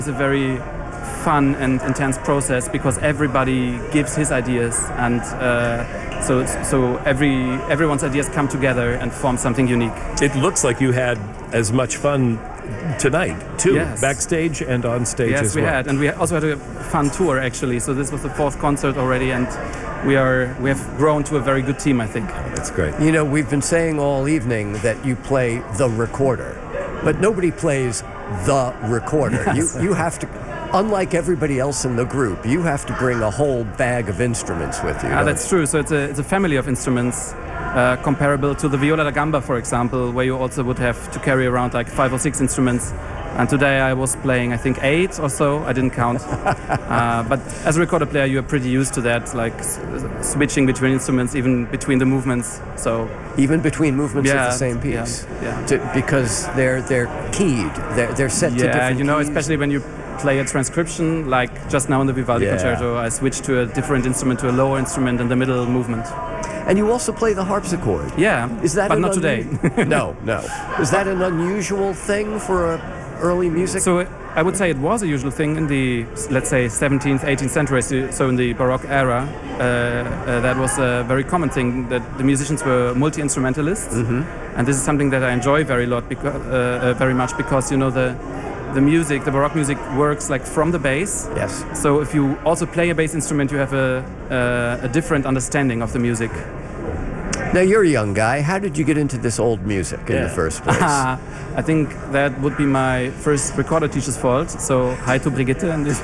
It's a very fun and intense process because everybody gives his ideas, and so everyone's ideas come together and form something unique. It looks like you had as much fun tonight too, yes. Backstage and on stage yes, as well. Yes, we had, and we also had a fun tour actually. So this was the 4th concert already, and we have grown to a very good team, I think. That's great. You know, we've been saying all evening that you play the recorder, but nobody plays the recorder. Yes. You have to, unlike everybody else in the group, you have to bring a whole bag of instruments with you. That's true. So it's a family of instruments, comparable to the viola da gamba, for example, where you also would have to carry around like 5 or 6 instruments. And today I was playing, I think, 8 or so. I didn't count. But as a recorder player, you are pretty used to that, like switching between instruments, even between the movements. So even between movements of the same piece, because they're keyed, they're set to different you know, keys. Especially when you play a transcription, like just now in the Vivaldi concerto, I switched to a different instrument, to a lower instrument in the middle movement. And you also play the harpsichord. Yeah, is that but not today. No. Is that an unusual thing for early music? So I would say it was a usual thing in the, let's say, 17th, 18th century, so in the Baroque era. That was a very common thing, that the musicians were multi-instrumentalists. Mm-hmm. And this is something that I enjoy very much because, you know, the Baroque music works like from the bass. Yes. So if you also play a bass instrument, you have a different understanding of the music. Now, you're a young guy. How did you get into this old music in the first place? I think that would be my first recorder teacher's fault. So, hi to Brigitte. And this,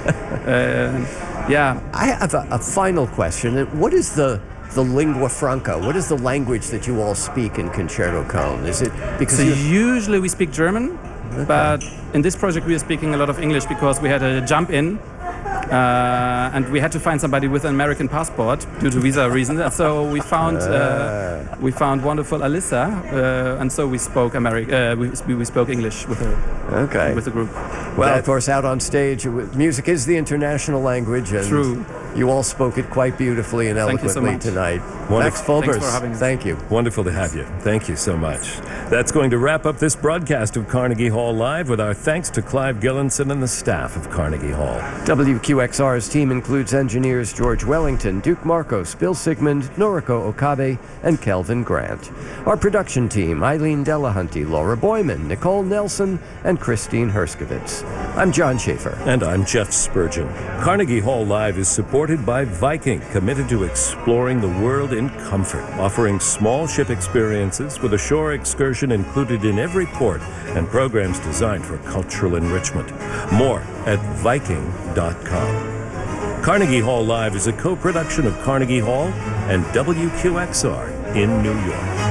I have a final question. What is the lingua franca? What is the language that you all speak in Concerto Cone? Is it because usually we speak German, but in this project we are speaking a lot of English because we had a jump in. And we had to find somebody with an American passport due to visa reasons. And so we found wonderful Alyssa, and so we spoke we spoke English with her, with the group. Well, of course, out on stage, music is the international language, and true. You all spoke it quite beautifully and eloquently tonight. Max Fulbers, thanks for having us. Thank you. Wonderful to have you. Thank you so much. That's going to wrap up this broadcast of Carnegie Hall Live, with our thanks to Clive Gillinson and the staff of Carnegie Hall. WQXR's team includes engineers George Wellington, Duke Marcos, Bill Sigmund, Noriko Okabe, and Kelvin Grant. Our production team, Eileen Delahunty, Laura Boyman, Nicole Nelson, and Christine Herskovitz. I'm John Schaefer. And I'm Jeff Spurgeon. Carnegie Hall Live is supported by Viking, committed to exploring the world in comfort, offering small ship experiences with a shore excursion included in every port and programs designed for cultural enrichment. More at Viking.com. Carnegie Hall Live is a co-production of Carnegie Hall and WQXR in New York.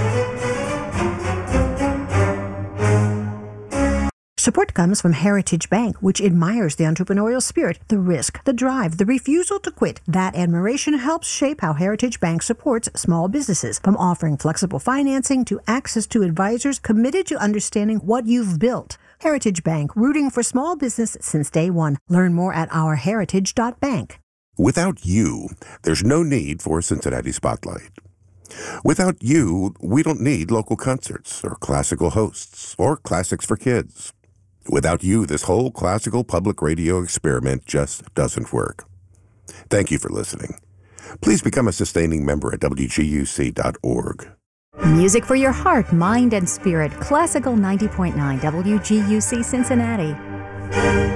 Support comes from Heritage Bank, which admires the entrepreneurial spirit, the risk, the drive, the refusal to quit. That admiration helps shape how Heritage Bank supports small businesses, from offering flexible financing to access to advisors committed to understanding what you've built. Heritage Bank, rooting for small business since day one. Learn more at ourheritage.bank. Without you, there's no need for Cincinnati Spotlight. Without you, we don't need local concerts or classical hosts or classics for kids. Without you, this whole classical public radio experiment just doesn't work. Thank you for listening. Please become a sustaining member at WGUC.org. Music for your heart, mind, and spirit. Classical 90.9 WGUC Cincinnati.